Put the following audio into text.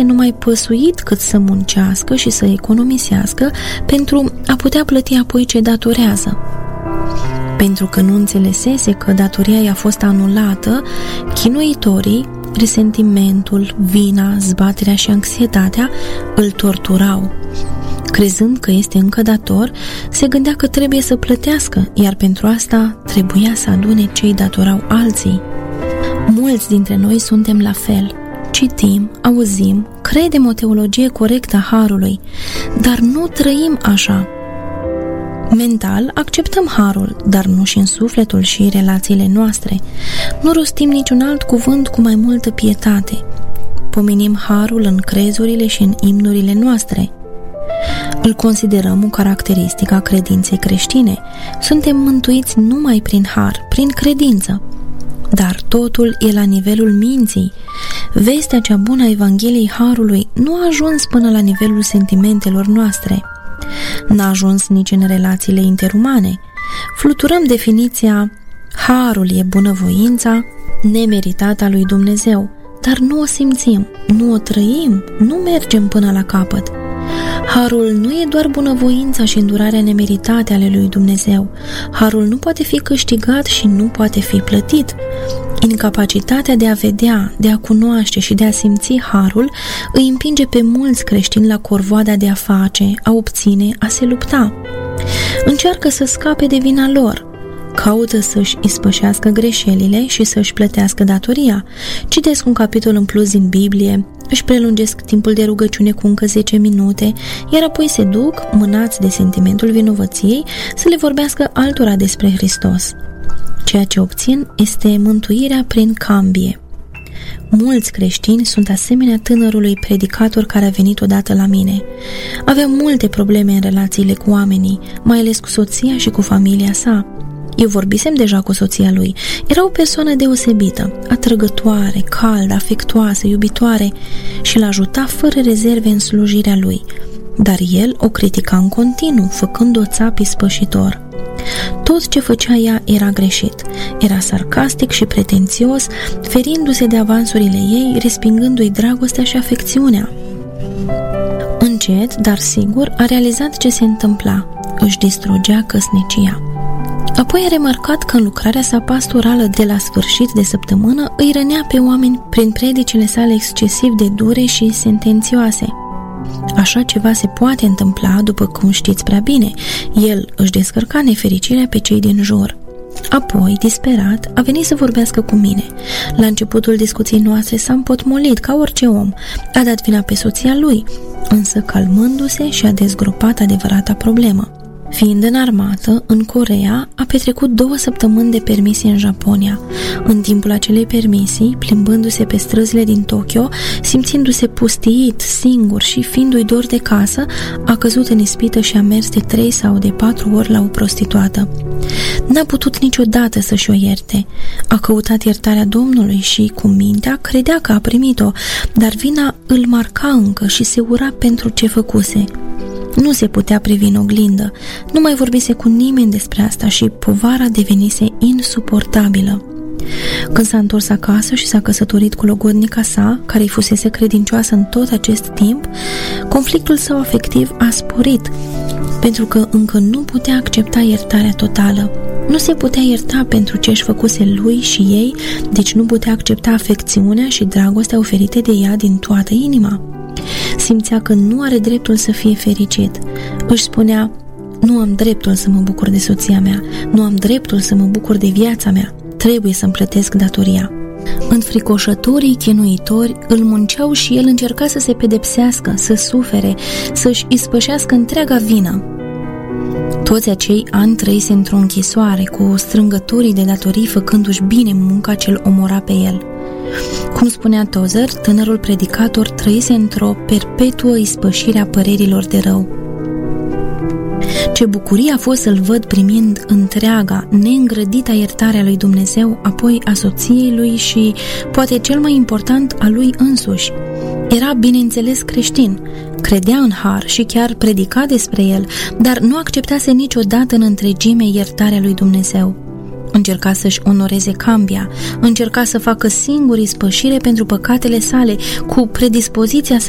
fusese numai păsuit cât să muncească și să economisească pentru a putea plăti apoi ce datorează. Pentru că nu înțelesese că datoria i-a fost anulată, chinuitorii, resentimentul, vina, zbaterea și anxietatea îl torturau. Crezând că este încă dator, se gândea că trebuie să plătească, iar pentru asta trebuia să adune ce îi datorau alții. Mulți dintre noi suntem la fel. Citim, auzim, credem o teologie corectă a harului, dar nu trăim așa. Mental acceptăm harul, dar nu și în sufletul și relațiile noastre. Nu rostim niciun alt cuvânt cu mai multă pietate. Pomenim harul în crezurile și în imnurile noastre. Îl considerăm o caracteristică a credinței creștine. Suntem mântuiți numai prin har, prin credință. Dar totul e la nivelul minții. Vestea cea bună a Evangheliei Harului nu a ajuns până la nivelul sentimentelor noastre. N-a ajuns nici în relațiile interumane. Fluturăm definiția harul e bunăvoința nemeritată a lui Dumnezeu, dar nu o simțim, nu o trăim, nu mergem până la capăt. Harul nu e doar bunăvoința și îndurarea nemeritate ale lui Dumnezeu. Harul nu poate fi câștigat și nu poate fi plătit. Incapacitatea de a vedea, de a cunoaște și de a simți harul îi împinge pe mulți creștini la corvoada de a face, a obține, a se lupta. Încearcă să scape de vina lor. Caută să-și ispășească greșelile și să-și plătească datoria. Citesc un capitol în plus din Biblie, își prelungesc timpul de rugăciune cu încă 10 minute, iar apoi se duc, mânați de sentimentul vinovăției, să le vorbească altora despre Hristos. Ceea ce obțin este mântuirea prin cambie. Mulți creștini sunt asemenea tânărului predicator care a venit odată la mine. Avea multe probleme în relațiile cu oamenii, mai ales cu soția și cu familia sa. Eu vorbisem deja cu soția lui. Era o persoană deosebită, atrăgătoare, caldă, afectuoasă, iubitoare și l-a ajutat fără rezerve în slujirea lui. Dar el o critica în continuu, făcând-o țap ispășitor. Tot ce făcea ea era greșit. Era sarcastic și pretențios, ferindu-se de avansurile ei, respingându-i dragostea și afecțiunea. Încet, dar sigur, a realizat ce se întâmpla. Își distrugea căsnicia. Apoi a remarcat că în lucrarea sa pastorală de la sfârșit de săptămână îi rănea pe oameni prin predicile sale excesiv de dure și sentențioase. Așa ceva se poate întâmpla, după cum știți prea bine. El își descărca nefericirea pe cei din jur. Apoi, disperat, a venit să vorbească cu mine. La începutul discuției noastre s-a împotmolit ca orice om. A dat vina pe soția lui, însă calmându-se și-a dezgropat adevărata problemă. Fiind în armată, în Coreea, a petrecut 2 săptămâni de permisie în Japonia. În timpul acelei permisii, plimbându-se pe străzile din Tokyo, simțindu-se pustiit, singur și fiindu-i dor de casă, a căzut în ispită și a mers de 3 sau de 4 ori la o prostituată. N-a putut niciodată să-și o ierte. A căutat iertarea Domnului și, cu mintea, credea că a primit-o, dar vina îl marca încă și se ura pentru ce făcuse. Nu se putea privi în oglindă, nu mai vorbise cu nimeni despre asta și povara devenise insuportabilă. Când s-a întors acasă și s-a căsătorit cu logodnica sa, care îi fusese credincioasă în tot acest timp, conflictul său afectiv a sporit, pentru că încă nu putea accepta iertarea totală. Nu se putea ierta pentru ce își făcuse lui și ei, deci nu putea accepta afecțiunea și dragostea oferite de ea din toată inima. Simțea că nu are dreptul să fie fericit. Își spunea: nu am dreptul să mă bucur de soția mea, nu am dreptul să mă bucur de viața mea, trebuie să-mi plătesc datoria. Înfricoșătorii chinuitori îl munceau și el încerca să se pedepsească, să sufere, să-și ispășească întreaga vină. Toți acei ani trăise într-o închisoare, cu strângătorii de datorii, făcându-și bine munca ce îl omora pe el. Cum spunea Tozer, tânărul predicator trăise într-o perpetuă ispășire a părerilor de rău. Ce bucurie a fost să-l văd primind întreaga, neîngrădita iertare a lui Dumnezeu, apoi a soției lui și, poate cel mai important, a lui însuși. Era, bineînțeles, creștin, credea în har și chiar predica despre el, dar nu acceptase niciodată în întregime iertarea lui Dumnezeu. Încerca să-și onoreze cambia, încerca să facă singur ispășire pentru păcatele sale, cu predispoziția sa